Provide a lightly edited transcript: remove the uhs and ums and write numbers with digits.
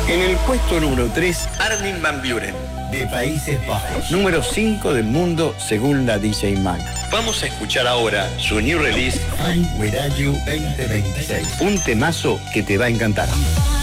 En el puesto número 3, Armin van Buuren, de Países Bajos. Número 5 del mundo según la DJ Mag. Vamos a escuchar ahora su new release, Fine Without You 2026. Un temazo que te va a encantar.